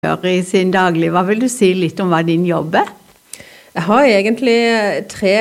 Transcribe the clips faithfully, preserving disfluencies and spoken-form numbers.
I sin daglig. Hva vil du si litt om hva din jobb er? Jeg har egentlig tre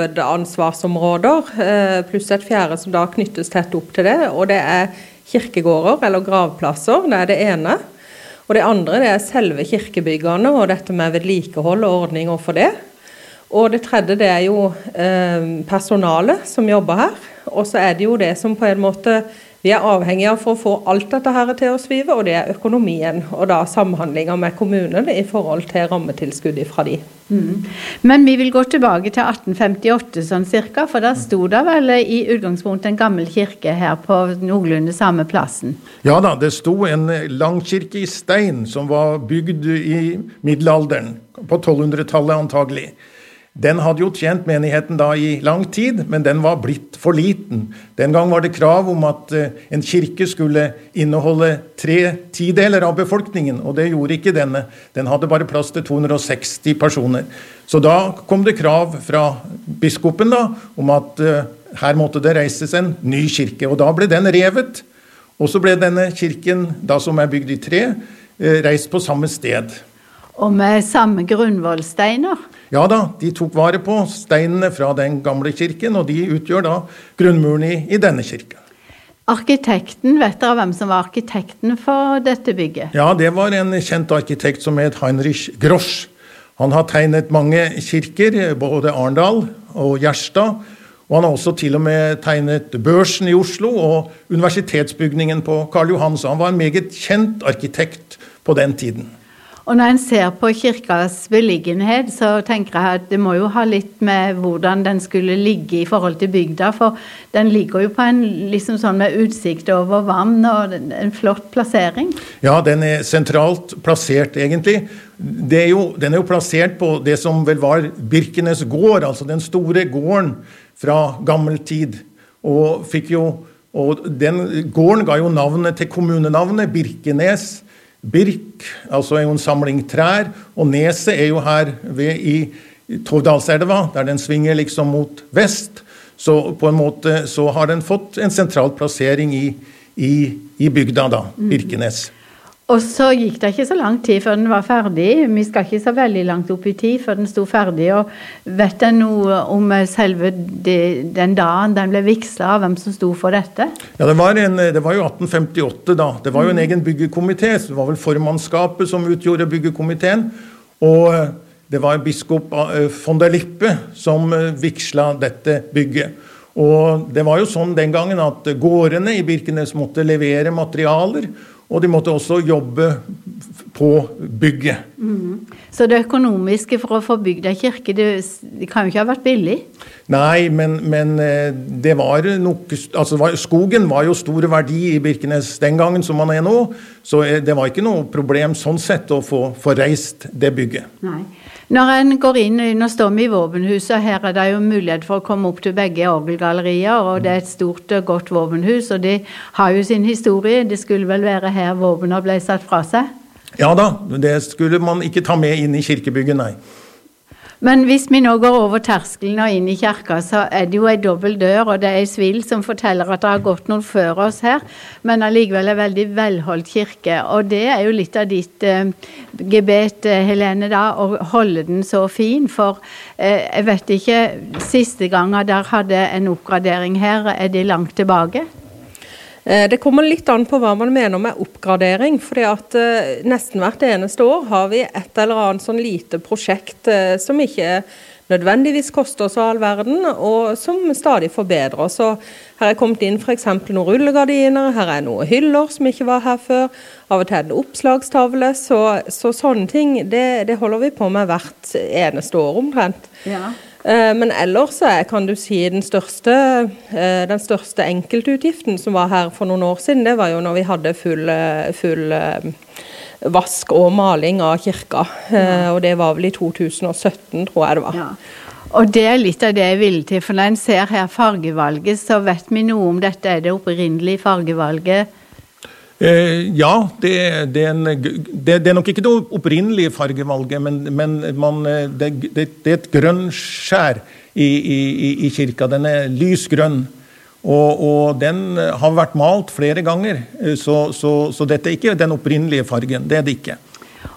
hovedansvarsområder, pluss et fjerde som da knyttes tett opp til det, og det er kirkegårder eller gravplasser, det er det ene. Og det andre det er selve kirkebyggene og dette med vedlikehold og ordning for det. Og det tredje det er jo eh, personalet som jobber her, og så er det jo det som på en måte vi er avhengige av for å få alt dette her til å svive, og det er økonomien, og da samhandlinger med kommunen i forhold til rammetilskudd fra de. Mm. Men vi vil gå tilbake til atten femtiåtte sånn cirka, for da stod det vel i utgangspunktet en gammel kirke her på noenlunde samme plassen. Ja da, det stod en langkirke i stein som var bygd i middelalderen, på tolvhundretallet antagelig. Den hadde jo tjent menigheten da i lang tid, men den var blitt for liten. Den gang var det krav om at en kirke skulle inneholde tre tideler av befolkningen, og det gjorde ikke denne. Den hadde bare plass til to hundre og seksti personer. Så da kom det krav fra biskopen da, om at uh, her måtte det reises en ny kirke, og da ble den revet. Og så ble denne kirken, da som er bygd i tre, uh, reist på samme sted. Og med samme grunnvollsteiner? Ja da, de tok vare på steinene fra den gamle kirken, og de utgjør da grunnmuren i, i denne kirken. Arkitekten, vet dere hvem som var arkitekten for dette bygget? Ja, det var en kjent arkitekt som het Heinrich Grosch. Han har tegnet mange kirker, både Arendal og Gjerstad, og han har også til og med tegnet Børsen i Oslo og universitetsbygningen på Karl Johan, så han var en meget kjent arkitekt på den tiden. Og når en ser på kirkas beliggenhet, så tenker jeg at det må jo ha litt med hvordan den skulle ligge i forhold til bygda, for den ligger jo på en liksom sånn med utsikt over vann og en flott plassering. Ja, den er sentralt plassert egentlig. Det er jo, den er jo plassert på det som vel var Birkenes gård, altså den store gården fra gammel tid, og fikk jo, og den gården ga jo navnet til kommunenavnet Birkenes. Birk, altså er jo en samling trær, og neset er jo her ved i Tovdalselva, der den svinger liksom mot vest, så på en måte så har den fått en sentral plassering i, i, i bygda da, Birkenes. Og så gikk det ikke så lang tid før den var ferdig. Vi skal ikke så veldig langt opp i tid før den stod ferdig, og vet du noe om selve de, den dagen den ble vigslet av, hvem som stod for dette? Ja, det var, en, det var jo atten femtiåtte da. Det var jo en egen byggekomité, så det var vel formannskapet som utgjorde byggekomiteen, og det var biskop von der Lippe som vigslet dette bygget. Og det var jo sånn den gangen at gårdene i Birkenes måtte levere materialer, og de måtte også jobbe på bygget. Mm. Så det økonomiske for å få bygd en kirke, det, det kan jo ikke ha vært billig? Nei, men, men det var nok, altså skogen var jo store verdi i Birkenes den gangen som man er nå, så det var ikke noe problem sånn sett å få, få reist det bygget. Nei. Når en går inn, nå står vi i våpenhuset, her er det jo mulighet for å komme opp til begge orgelgallerier, og det er et stort og godt våpenhus, og de har jo sin historie. Det skulle vel være her våpener ble satt fra seg? Ja da, det skulle man ikke ta med inn i kirkebygget, nei. Men hvis vi nå går over terskelen og inn i kirka, så er det jo en dobbel dør, og det er en svil som forteller at det har gått noen før oss her, men allikevel er veldig velholdt kirke, og det er jo litt av ditt eh, gebet, Helene, da, å holde den så fin, for eh, jeg vet ikke, siste gangen der hadde en oppgradering her, er det langt tilbake? Det kommer litt an på hva man mener med oppgradering, fordi at uh, nesten hvert eneste år har vi et eller annet sånn lite prosjekt uh, som ikke nødvendigvis koster så all verden, og som stadig forbedrer. Så her er kommet inn for eksempel noen rullegardiner, her er noen hyller som ikke var her før, av og til en oppslagstavle, så, så sånne ting, det, det holder vi på med hvert eneste år omtrent. Ja. Men ellers er, kan du si, den største, den største enkeltutgiften som var her for noen år siden, det var jo når vi hadde full, full vask og maling av kirka. Ja. Og det var vel i to tusen og sytten, tror jeg det var. Ja. Og det er litt av det jeg vil til, for når en ser her fargevalget, så vet vi noe om dette, er det opprinnelige fargevalget? Eh, ja, det, det, er en, det, det er nok ikke det opprinnelige fargevalget, men, men man, det, det, det er et grønnskjær i, i, i kirka. Den er lysgrønn, og, og den har vært malt flere ganger, så, så, så dette er ikke den opprinnelige fargen, det er det ikke.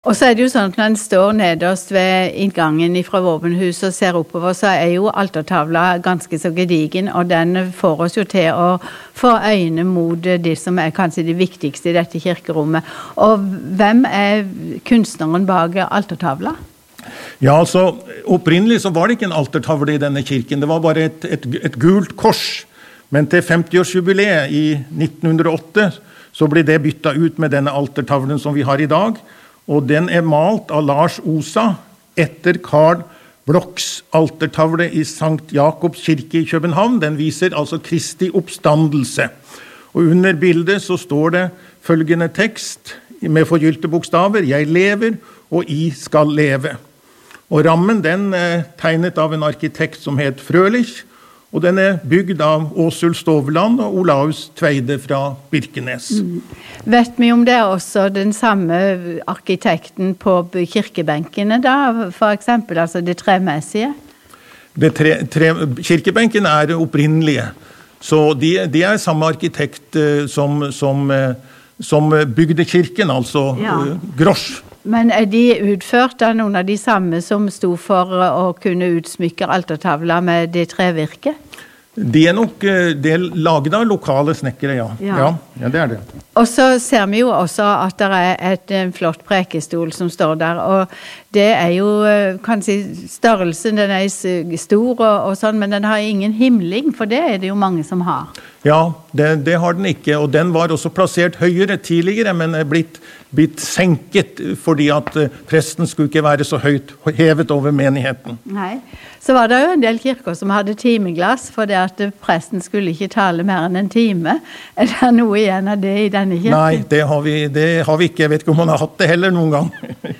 Og så er det jo sånn at når en står nederst ved inngangen fra våpenhuset og ser oppover, så er jo altertavla ganske så gedigen, og den får oss jo til å få øyne mot det som er kanskje det viktigste i dette kirkerommet. Og hvem er kunstneren bak altertavla? Ja, altså, opprinnelig så var det ikke en altertavle i denne kirken, det var bare et, et, et gult kors. Men til femtiårsjubileet i nitten hundre og åtte så ble det byttet ut med denne altertavlen som vi har i dag, og den er malt av Lars Osa etter Karl Blochs altertavle i Sankt Jakobs kirke i København. Den viser altså Kristi oppstandelse. Og under bildet så står det følgende tekst med forgylte bokstaver: «Jeg lever, og I skal leve». Og rammen den er tegnet av en arkitekt som het Frølich, og den er bygd av Åsul Stovland og Olaus Tveide fra Birkenes. Mm. Vet vi om det er også den samme arkitekten på kirkebenkene da, for eksempel, altså det tremessige? Det tre, tre, kirkebenken er opprinnelige, så de, de er samme arkitekt som, som, som bygde kirken, altså ja. Grosch. Men er de utført av noen av de samme som sto for å kunne utsmykke altertavla med det trevirket? De er nok det er laget av lokale snekkere, ja. Ja. Ja, ja, det er det. Og så ser vi jo også at det er et en flott prekestol som står der, og det er jo kanskje størrelsen, den er stor og, og sånn, men den har ingen himling, for det er det jo mange som har. Ja, det, det har den ikke, og den var også plassert høyere tidligere, men er blitt, blitt senket fordi at presten skulle ikke være så høyt hevet over menigheten. Nei, så var det jo en del kirker som hadde timeglass, for det at presten skulle ikke tale mer enn en time. Er det noe igjen av det i denne kirken? Nei, det har vi, det har vi ikke. Jeg vet ikke om man har hatt det heller noen gang.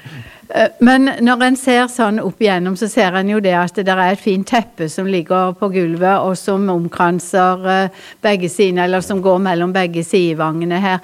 Men når en ser sånn opp igjennom, så ser en jo det at det er et fint teppe som ligger på gulvet, og som omkranser begge sidene, eller som går mellom begge sidevangene her.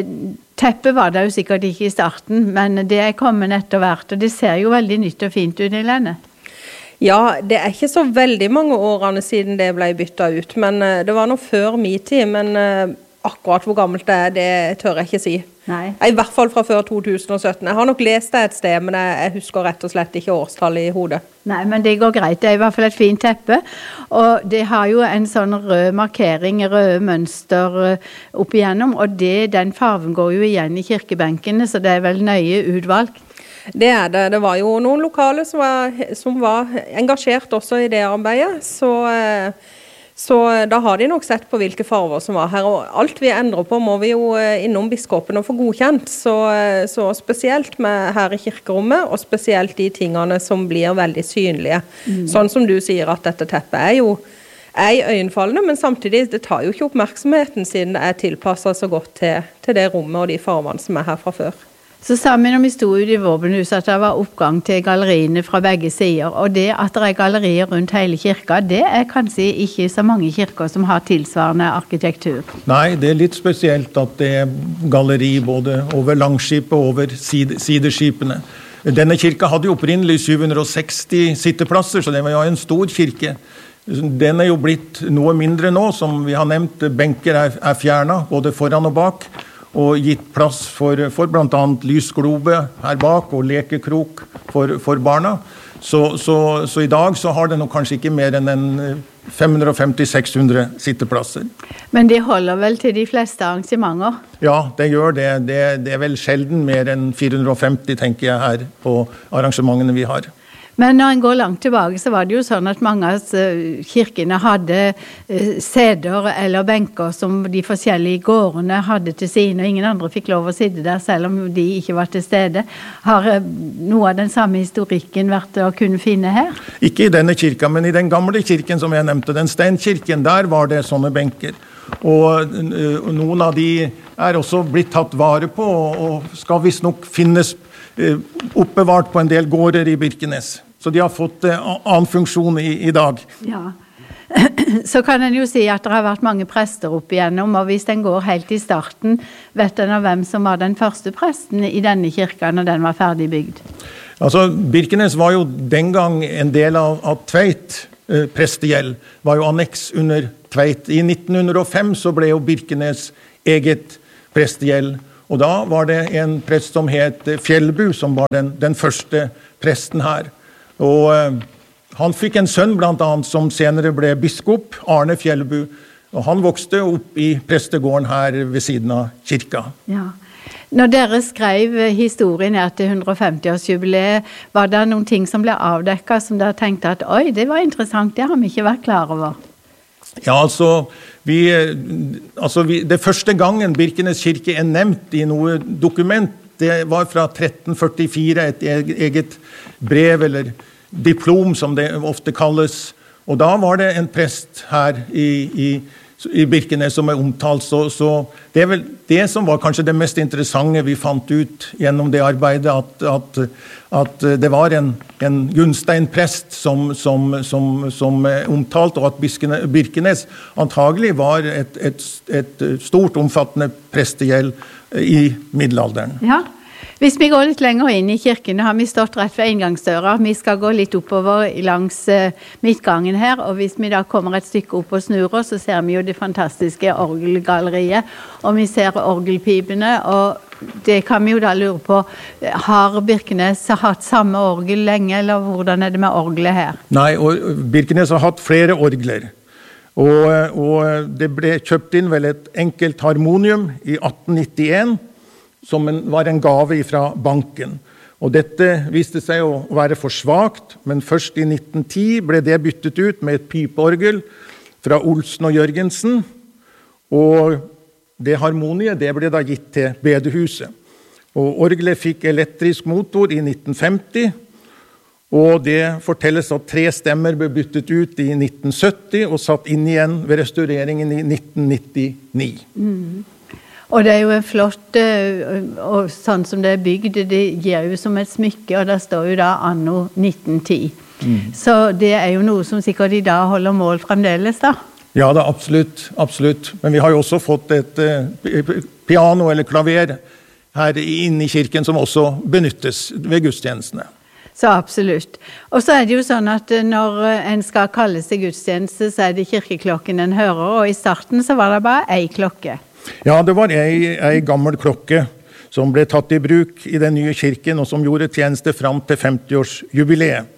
Teppet var det jo sikkert ikke i starten, men det er kommet etter hvert, og det ser jo veldig nytt og fint ut, Helene. Ja, det er ikke så veldig mange årene siden det ble byttet ut, men det var nå før min tid, men akkurat hvor gammelt det er, det tør jeg ikke si. Nei. I hvert fall fra før to tusen og sytten. Jeg har nok lest det et sted, men jeg husker rett og slett ikke årstallet i hodet. Nei, men det går greit. Det er i hvert fall et fint teppe. Og det har jo en sånn rød markering, røde mønster opp igjennom, og det, den farven går jo igjen i kirkebenkene, så det er vel nøye utvalgt. Det er det. Det var jo noen lokale som var, som var engasjert også i det arbeidet, så... Så da har de nok sett på hvilke farver som var her, og alt vi endrer på må vi jo innom biskopen og få godkjent, så, så spesielt med her i kirkerommet, og spesielt de tingene som blir veldig synlige. Mm. Sånn som du sier at dette teppet er jo er øyenfallende, men samtidig det tar jo ikke oppmerksomheten siden det er tilpasset så godt til, til det rommet og de farvene som er her fra før. Så sammen om vi stod ute i våpenhuset at det var oppgang til galleriene fra begge sider, og det at det er gallerier rundt hele kirka, det er kanskje ikke så mange kirker som har tilsvarende arkitektur. Nei, det er litt spesielt at det er galleri både over langskipet og over side, sideskipene. Denne kirka hadde jo opprinnelig syv hundre og seksti sitteplasser, så det var jo en stor kirke. Den er jo blitt noe mindre nå, som vi har nevnt. Benker er, er fjernet, både foran og bak, og gitt plass for, for blant annet lysglobe her bak, og lekekrok for, for barna. Så, så, så i dag så har det nok kanskje ikke mer enn en fem hundre femti til seks hundre sitteplasser. Men det holder vel til de fleste arrangementer? Ja, det gjør det. Det, det er vel sjelden mer enn fire hundre femti, tenker jeg, her på arrangementene vi har. Men når en går langt tilbake, så var det jo sånn at mange av kirkene hadde seder eller benker som de forskjellige gårdene hadde til sine, og ingen andre fikk lov å sitte der selv om de ikke var til stede. Har noe av den samme historikken vært å kunne finne her? Ikke i denne kirka, men i den gamle kirken som jeg nevnte, den steinkirken, der var det sånne benker. Og noen av de er også blitt tatt vare på, og skal visst nok finnes oppbevart på en del gårder i Birkenes. Så de har fått uh, annen funksjon i, i dag. Ja. Så kan en jo si at det har vært mange prester opp igjennom, og hvis den går helt i starten, vet en av hvem som var den første presten i denne kirka når den var ferdig bygd? Altså, Birkenes var jo den gang en del av, av Tveit uh, prestegjeld, var jo anneks under Tveit. I nitten hundre og fem så ble jo Birkenes eget prestegjeld, Og da var det en prest som het Fjellbu, som var den, den første presten her. Og eh, han fikk en sønn blant annet, som senere ble biskop, Arne Fjellbu. Og han vokste opp i prestegården her ved siden av kirka. Ja. Når dere skrev historien her til hundre-og-femti-årsjubileet, var det noen ting som ble avdekket som dere tenkte at oi, det var interessant, det har vi ikke vært klar over? Ja, altså, vi, altså vi, det første gangen Birkenes kirke er nevnt i noe dokument, det var fra tretten førtifire, et eget brev eller diplom som det ofte kalles. Og da var det en prest her i, i, i Birkenes som er omtalt, så, så det er vel det som var kanskje det mest interessante vi fant ut gjennom det arbeidet, at, at, at det var en, en Gunstein-prest som, som, som, som er omtalt, og at Birkenes antagelig var et, et, et stort, omfattende prestegjeld i middelalderen. Ja. Hvis vi går litt lenger inn i kirken, har vi stått rett ved inngangsdøra. Vi skal gå litt oppover langs uh, midtgangen her, og hvis vi da kommer et stykke opp og snur oss, så ser vi jo det fantastiske orgelgalleriet, og vi ser orgelpipene, og det kan vi jo da lure på, har Birkenes hatt samme orgel lenge, eller hvordan er det med orgelet her? Nei, og Birkenes har hatt flere orgler, og, og det ble kjøpt inn vel et enkelt harmonium i atten nittien, som en, var en gave fra banken. Og dette viste seg å være for svagt, men først i nitten ti ble det byttet ut med et pipeorgel fra Olsen og Jørgensen, og det harmoniet det ble da gitt til bedehuset. Og orgelet fikk elektrisk motor i nitten femti, og det fortelles at tre stemmer ble byttet ut i nitten sytti og satt inn igjen ved restaureringen i nitten nittini. Mm. Og det er jo en flott, og sånn som det er bygd, det gir jo som et smykke, og der står jo da anno nitten ti. Mm. Så det er jo noe som sikkert i dag holder mål fremdeles da. Ja, da, absolutt, absolutt. Men vi har jo også fått et uh, piano eller klaver her inne i kirken som også benyttes ved gudstjenestene. Så absolutt. Og så er det jo sånn at når en skal kalle seg gudstjeneste, så er det kirkeklokken en hører, og i starten så var det bare ei klokke. Ja, det var ei, ei gammel klokke som ble tatt i bruk i den nye kirken, og som gjorde tjeneste fram til femti-årsjubileet.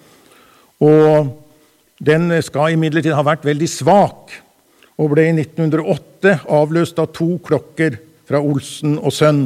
Og den skal imidlertid ha vært veldig svak, og ble i nitten hundre og åtte avløst av to klokker fra Olsen og Sønn.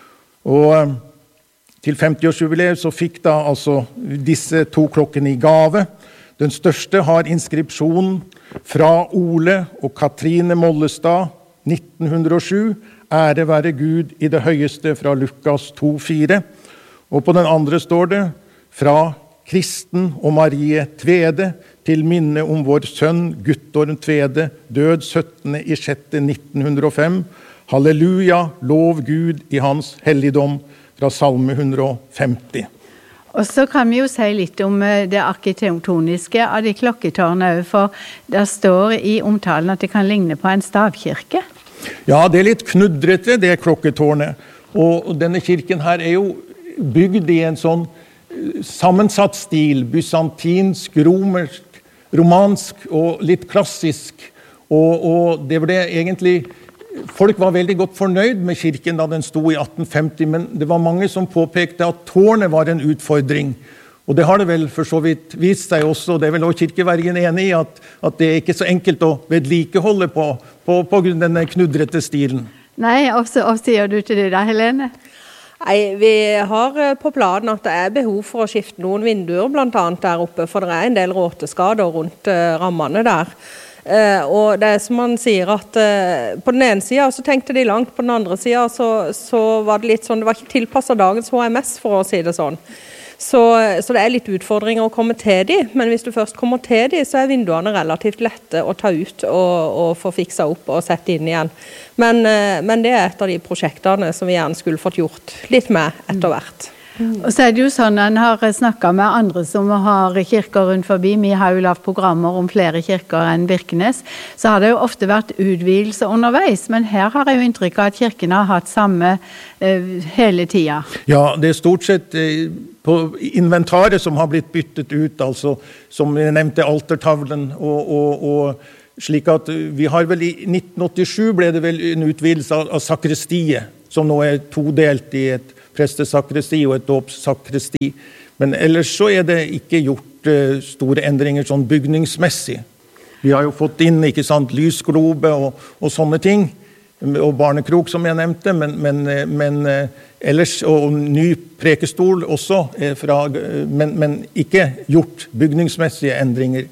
Og til femti-årsjubileet så fikk da altså disse to klokkene i gave. Den største har inskripsjonen fra Ole og Katrine Mollestad, nitten hundre og sju, ære være Gud i det høyeste, fra Lukas to fire. Og på den andre står det, fra Kristen og Marie Tvede, til minne om vår sønn Guttorm Tvede, død syttende i sjette nitten hundre og fem. Halleluja, lov Gud i hans helligdom, fra salme hundre og femti. Og så kan vi jo si litt om det arkitektoniske av de klokketårnene, for det står i omtalen at det kan ligne på en stavkirke. Ja, det er litt knudrete, det klokketårnet. Og denne kirken her er jo bygd i en sånn sammensatt stil, bysantinsk, romersk, romansk og litt klassisk. Og, og det ble egentlig... Folk var veldig godt fornøyd med kirken da den sto i atten femti, men det var mange som påpekte at tårnet var en utfordring. Og det har det vel for så vidt vist seg også, og det er vel også kirkevergen enig i, at, at det er ikke så enkelt å vedlikeholde på, på, på grunn av denne knudrete stilen. Nei, og så sier du til det da, Helene? Nei, vi har på planen at det er behov for å skifte noen vinduer, blant annet der oppe, for det er en del råteskader rundt uh, rammene der. Uh, og det er som man sier at uh, på den ene siden så tenkte de langt, på den andre siden så, så var det litt sånn, det var ikke tilpasset dagens H M S, for å si det sånn. Så, så det er litt utfordringer å komme til de, men hvis du først kommer til de, så er vinduene relativt lette å ta ut og, og få fikset opp og sette inn igjen. Men, uh, men det er et av de prosjektene som vi gjerne skulle fått gjort litt med etter hvert. Mm. Og så er det jo sånn at en har snakket med andre som har kirker rundt forbi. Vi har jo lavt programmer om flere kirker enn Birkenes. Så har det jo ofte vært utvidelse underveis, men her har jeg jo inntrykk av at kirken har hatt samme uh, hele tiden. Ja, det er stort sett uh, på inventaret som har blitt byttet ut, altså som jeg nevnte altertavlen og, og, og slik at vi har vel i nitten åttisju ble det vel en utvidelse av, av sakristiet, som nå er todelt i et prestesakristi og et dåpssakristi. Men ellers så er det ikke gjort uh, store endringer sånn bygningsmessig. Vi har jo fått inn, ikke sant, lysglobe og, og sånne ting, og barnekrok som jeg nevnte, men, men, men ellers, og ny prekestol også, fra, men, men ikke gjort bygningsmessige endringer.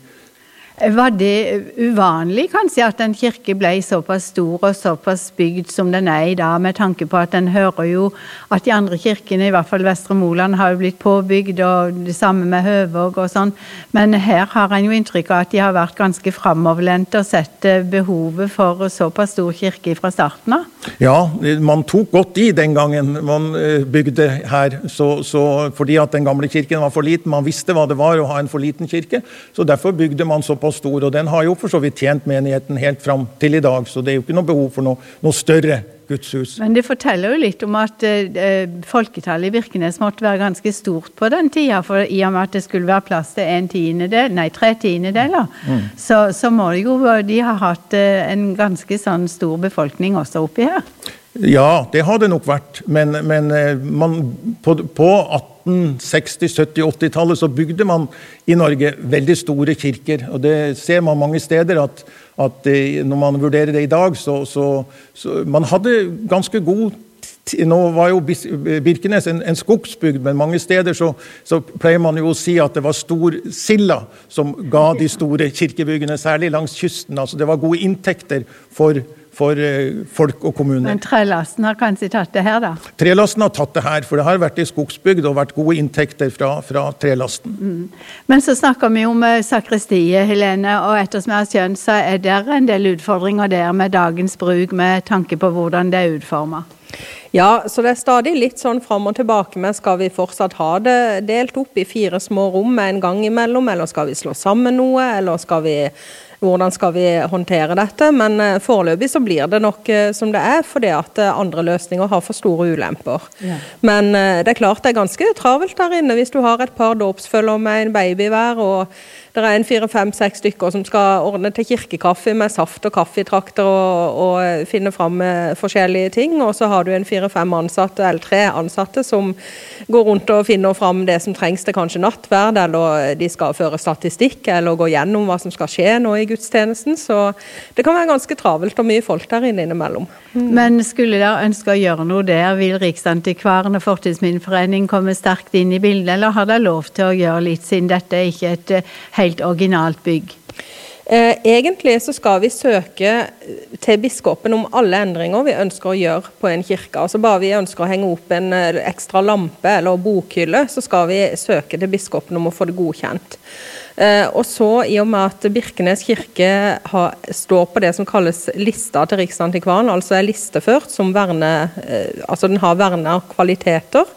Var det uvanlig kanskje at en kirke ble såpass stor og såpass bygd som den er i dag, med tanke på at den hører jo at de andre kirkene, i hvert fall Vestre Moland, har jo blitt påbygd, og det samme med Høvåg og sånn, men her har en jo inntrykk av at de har vært ganske fremoverlent og sett behovet for såpass stor kirke fra starten av. Ja, man tok godt i den gangen man bygde her, så, så fordi at den gamle kirken var for liten, man visste hva det var å ha en for liten kirke, så derfor bygde man såpass stor, og den har jo for så vidt tjent menigheten helt fram til i dag, så det er jo ikke noe behov for noe, noe større gudshus. Men det forteller jo litt om at eh, folketallet i Birkenes måtte være ganske stort på den tida, for i og med at det skulle være plass til en tiendedel, nei, tre tiendedeler, mm. så, så må det jo, de ha hatt eh, en ganske sånn stor befolkning også oppi her. Ja, det har det nok vært, men, men man, på, på atten seksti, sytti, åtti-tallet så bygde man i Norge veldig store kirker, og det ser man mange steder at, at når man vurderer det i dag, så, så, så man hadde ganske god, nå var jo Birkenes en, en skogsbygd, men mange steder så, så pleier man jo å si at det var stor silla som ga de store kirkebyggene, særlig langs kysten, altså det var gode inntekter for for folk og kommuner. Men trelasten har kanskje tatt det her da? Trelasten har tatt det her, for det har vært i skogsbygd og vært gode inntekter fra, fra trelasten. Mm. Men så snakker vi om sakristiet, Helene, og ettersom jeg har skjønt, så er det en del utfordringer der med dagens bruk, med tanke på hvordan det er utformet. Ja, så det er stadig litt sånn fram og tilbake, men skal vi fortsatt ha det delt opp i fire små rom med en gang imellom, eller skal vi slå sammen noe, eller skal vi hvordan skal vi håndtere dette, men foreløpig så blir det nok som det er, fordi at andre løsninger har for store ulemper. Ja. Men det er klart det er ganske travelt der inne, hvis du har et par dåpsfølger med en baby hver, og det er en fire, fem, seks stykker som skal ordne til kirkekaffe med saft og kaffetrakter og, og finne frem forskjellige ting, og så har du en fire, fem ansatte, eller tre ansatte som går rundt og finner frem det som trengs til kanskje nattverd, eller de skal føre statistikk, eller gå gjennom hva som skal skje nå i gudstjenesten, så det kan være ganske travelt og mye folk der inne innimellom. Mm. Men skulle dere ønske å gjøre noe der, vil Riksantikvaren og Fortidsminneforening komme sterkt inn i bildet, eller har dere lov til å gjøre litt, siden dette er ikke et helt originalt bygg? Eh, egentlig så skal vi søke til biskopen om alle endringer vi ønsker å gjøre på en kirke. Altså bare vi ønsker å henge opp en ekstra lampe eller bokhylle, så skal vi søke til biskopen om å få det godkjent. Eh, og så i og med at Birkenes kirke har, står på det som kalles lista til Riksantikvaren, altså er listeført som verne, eh, altså den har verna kvaliteter,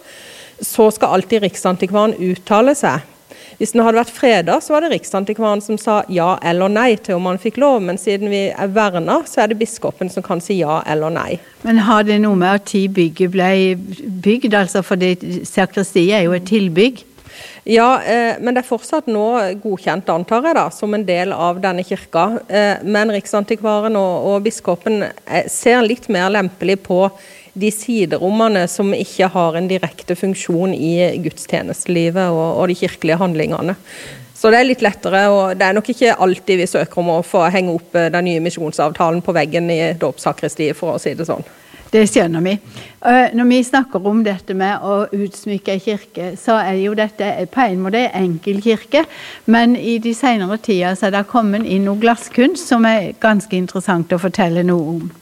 så skal alltid Riksantikvaren uttale seg. Hvis den hadde vært fredag, så var det Riksantikvaren som sa ja eller nei til om man fikk lov, men siden vi er verna, så er det biskopen som kan si ja eller nei. Men har det noe med at tid bygget ble bygd, altså fordi sakristiet er jo et tilbygg? Ja, eh, men det er fortsatt nå godkjent, antar jeg da, som en del av denne kirka. Eh, men Riksantikvaren og, og biskopen eh, ser litt mer lempelig på de siderommene som ikke har en direkte funksjon i gudstjenestelivet og, og de kirkelige handlingene. Så det er litt lettere, og det er nok ikke alltid vi søker om å få henge opp den nye misjonsavtalen på veggen i dåpssakristiet, for å si det sånn. Det skjønner vi. Når vi snakker om dette med å utsmykke en kirke, så er jo dette på en måte en enkel kirke, men i de senere tider så er det kommet inn noe glasskunst som er ganske interessant å fortelle noe om.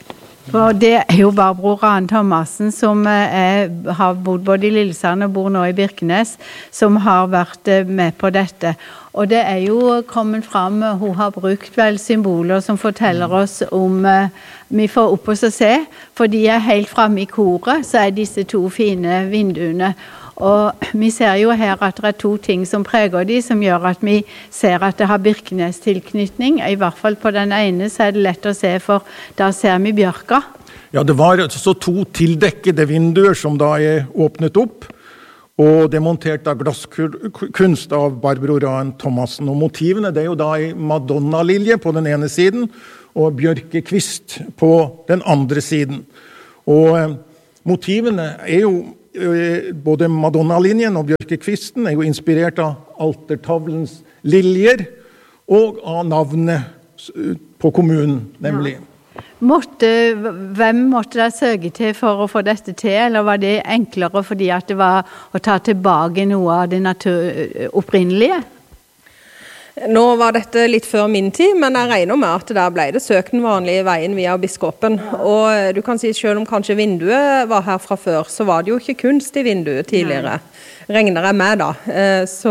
For det er jo Barbro Rane Thomassen som er, har bodd både i Lillesand og bor nå i Birkenes, som har vært med på dette. Og det er jo kommet fram, hun har brukt vel symboler som forteller oss om, vi får opp oss og se, for de er helt fremme i koret, så er disse to fine vinduene. Og vi ser jo her at det er to ting som preger de, som gjør at vi ser at det har Birkenes tilknytning. I hvert fall på den ene så er det lett å se, for da ser vi bjørka. Ja, det var så to tildekkede vinduer som da er åpnet opp, og demontert av glasskunst av Barbro Rane Thomassen. Og motivene det er jo da i Madonna-lilje på den ene siden, og bjørkekvist på den andre siden. Og motivene er jo både Madonna-linjen og Bjørkekvisten er jo inspirert av altertavlens liljer og av navnet på kommunen, nemlig. Ja. Måtte, hvem måtte det søke til for å få dette til, eller var det enklere fordi at det var å ta tilbake noe av det natur opprinnelige? Nå var dette litt før min tid, men jeg regner med at der ble det søkt den vanlige veien via biskopen. Og du kan si, selv om kanskje vinduet var her fra før, så var det jo ikke kunst i vinduet tidligere. Nei. Regner jeg med da. Så,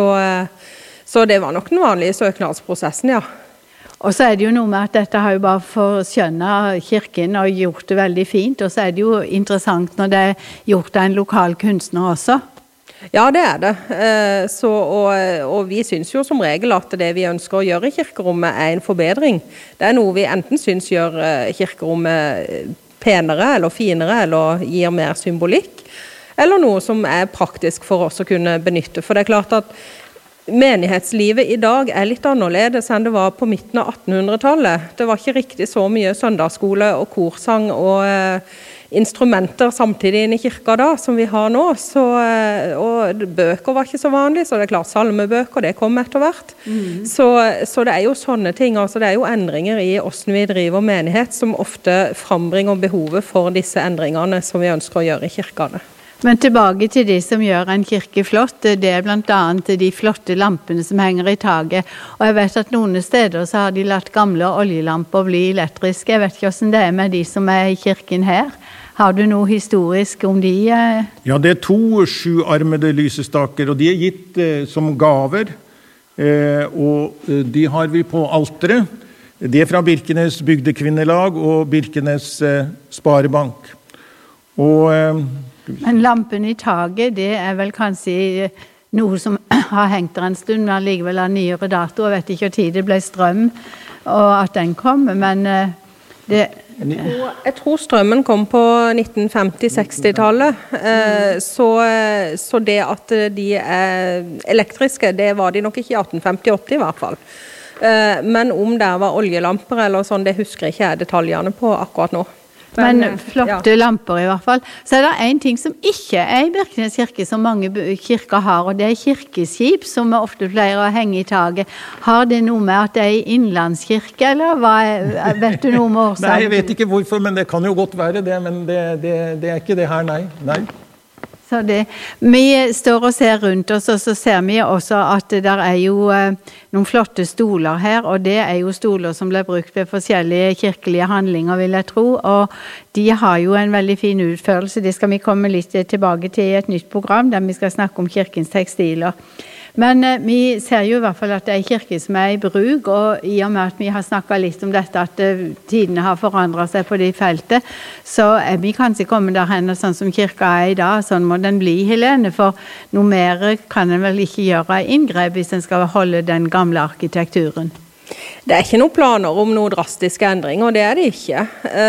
så det var nok den vanlige søknadsprosessen, ja. Og så er det jo noe med at dette har jo bare forskjønnet kirken og gjort det veldig fint, og så er det jo interessant når det er gjort av en lokal kunstner også. Ja, det er det. Så, og, og vi synes jo som regel at det vi ønsker å gjøre i kirkerommet er en forbedring. Det er noe vi enten synes gjør kirkerommet penere eller finere eller gir mer symbolikk, eller noe som er praktisk for oss å kunne benytte. For det er klart at menighetslivet i dag er litt annerledes enn det var på midten av attenhundretallet. Det var ikke riktig så mye søndagsskole og korsang og instrumenter samtidig inn i kirka da, som vi har nå, så, og bøker var ikke så vanlig, så det er klart salmebøker, det kom etter hvert. Mm. Så, så det er jo sånne ting, altså det er jo endringer i hvordan vi driver menighet, som ofte frambringer behovet for disse endringene som vi ønsker å gjøre i kirkene. Men tilbake til det som gjør en kirke flott, det er blant annet de flotte lampene som henger i taket. Og jeg vet at noen steder så har de latt gamle oljelamper bli elektriske. Jeg vet ikke hvordan det er med de som er i kirken her. Har du noe historisk om de? Ja, det er to sjuarmede lysestaker, og de er gitt eh, som gaver. Eh, og de har vi på alteret. De er fra Birkenes bygdekvinnelag og Birkenes eh, sparebank. Og... Eh, Men lampen i taget, det er vel kanskje noe som har hengt der en stund, men likevel av nyere dato. Jeg vet ikke hvor tid det ble strøm, og at den kom, men det... Jeg tror strømmen kom på nitten femti-seksti-tallet, så, så det at de er elektriske, det var de nok ikke i atten femti-åtti i hvert fall. Men om det var oljelamper eller sånn, det husker jeg ikke jeg detaljene på akkurat nå. Men, Men flotte ja. lamper i hvert fall. Så er det en ting som ikke er i Birkenes kirke, som mange kirker har, og det er kirkeskip, som vi ofte pleier å henge i taget. Har det noe med at det er innlandskirke, eller hva er, vet du noe om årsaken? Nei, jeg vet ikke hvorfor, men det kan jo godt være det, men det, det, det er ikke det her, nei. nei. Så det, vi står og ser rundt oss, og så ser vi også at det der er jo eh, noen flotte stoler her, og det er jo stoler som ble brukt ved forskjellige kirkelige handlinger, vil jeg tro, og de har jo en veldig fin utførelse. Det skal vi komme litt tilbake til i et nytt program, der vi skal snakke om kirkens tekstiler. Men eh, vi ser jo i hvert fall at det er kirke som er i bruk, og i og med at vi har snakket litt om dette, at eh, tidene har forandret seg på det feltet, så er vi kanskje kommet der hen, sånn som kirka er i dag, sånn må den bli, Helene, for noe mer kan en vel ikke gjøre inngrep hvis en skal holde den gamle arkitekturen. Det er ikke noen planer om noen drastiske endringer, og det er det ikke.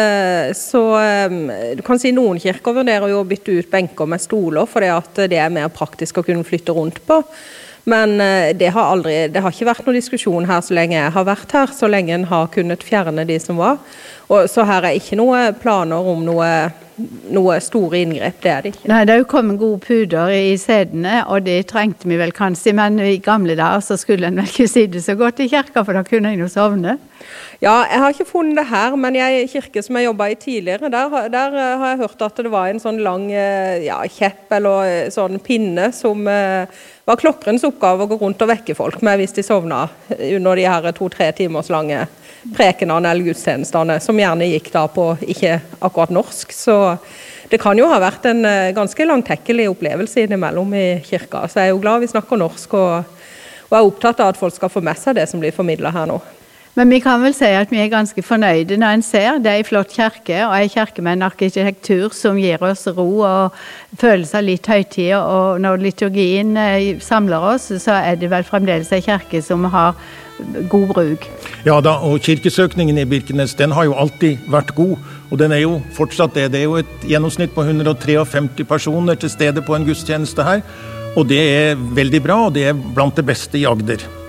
Så du kan si noen kirker vurderer jo å bytte ut benker med stoler, for det er mer praktisk å kunne flytte rundt på. Men det har, aldri, det har ikke vært noen diskusjon her så lenge jeg har vært her, så lenge en har kunnet fjerne de som var. Og så her er ikke noen planer om noe, noe store inngrep, det er det ikke. Nei, det er jo kommet gode puder i sedene, og det trengte vi vel kanskje, men i gamle dager så skulle en vel ikke sitte så godt i kirka, for da kunne en jo sovne. Ja, jeg har ikke funnet det her, men i kirke som jeg jobbet i tidligere, der, der har jeg hørt at det var en sånn lang ja, kjepp eller sånn pinne som var klokkerens oppgave å gå rundt og vekke folk med hvis de sovnet under de her to-tre timers lange prekenene eller gudstjenestene, som gjerne gikk da på ikke akkurat norsk. Så det kan jo ha vært en ganske langtekkelig opplevelse innimellom i kirka. Så jeg er jo glad vi snakker norsk, og, og er opptatt av at folk skal få med seg det som blir formidlet her nå. Men vi kan vel si at vi er ganske fornøyde når en ser det er en flott kirke, og en kirke med en arkitektur som gir oss ro og følelser litt høytid, og når liturgien samler oss, så er det vel fremdeles en kirke som har god bruk. Ja da, og kirkesøkningen i Birkenes, den har jo alltid vært god, og den er jo fortsatt det. Det er jo et gjennomsnitt på hundre og femtitre personer til stede på en gudstjeneste her, og det er veldig bra, og det er blant det beste i Agder.